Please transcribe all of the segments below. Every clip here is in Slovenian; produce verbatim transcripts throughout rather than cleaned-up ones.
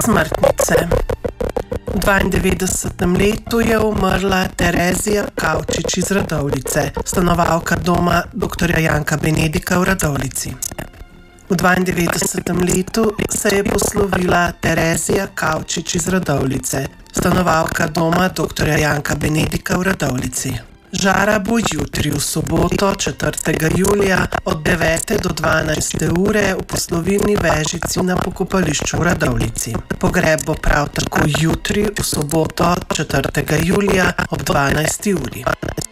Smrtnice. V dvaindevetdesetem letu je umrla Terezija Kavčič iz Radovljice, stanovalka doma doktorja Janka Benedika v Radovljici. V dvaindevetdesetem letu se je poslovila Terezija Kavčič iz Radovljice, stanovalka doma doktorja Janka Benedika v Radovljici. Žara bo jutri, v soboto, četrtega julija, od devete do dvanajste ure v poslovilni vežici na pokopališču v Radovljici. Pogreb bo prav tako jutri, v soboto, četrtega julija, ob dvanajsti uri.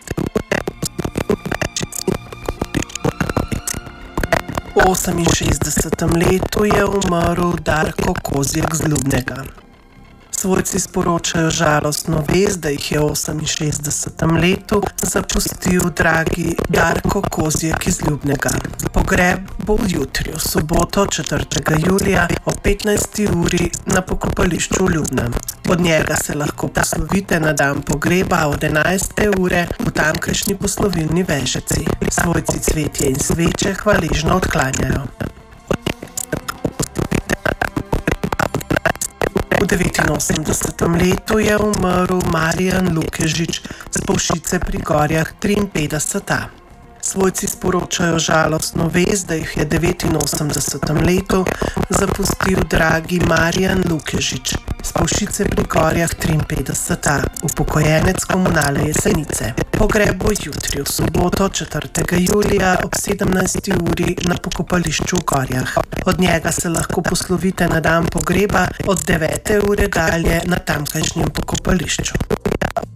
V oseminšestdesetem letu je umrl Darko Kozjek z Ljubnega. Svojci sporočajo žalostno vest, da jih je v oseminšestdesetem letu zapustil dragi Darko Kozjek iz Ljubnega. Pogreb bo jutri, v soboto, četrtega julija, ob petnajsti uri na pokopališču v Ljubnem. Od njega se lahko poslovite na dan pogreba od enajste ure v tamkajšnji poslovilni vežici. Svojci cvetje in sveče hvaležno odklanjajo. V devetinosemdesetem letu je umrl Marijan Lukežič z Bolšice pri Gorjah triinpetdeset A. Svojci sporočajo žalostno vest, da jih je v devetinosemdesetem letu zapustil dragi Marijan Lukežič z Bolšice pri Gorjah triinpetdeset A, upokojenec Komunale Jesenice. Pogreb bo jutri, v soboto, četrtega julija, ob sedemnajsti uri na pokopališču v Gorjah. Od njega se lahko poslovite na dan pogreba od devete ure dalje na tamkajšnjem pokopališču.